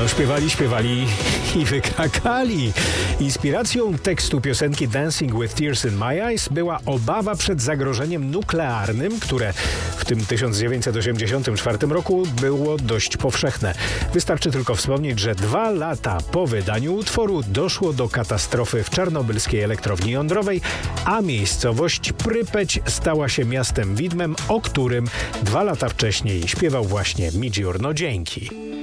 No śpiewali i wykrakali. Inspiracją tekstu piosenki Dancing with Tears in My Eyes była obawa przed zagrożeniem nuklearnym, które w tym 1984 roku było dość powszechne. Wystarczy tylko wspomnieć, że 2 lata po wydaniu utworu doszło do katastrofy w czarnobylskiej elektrowni jądrowej, a miejscowość Prypeć stała się miastem widmem, o którym 2 lata wcześniej śpiewał właśnie Midjour. No dzięki.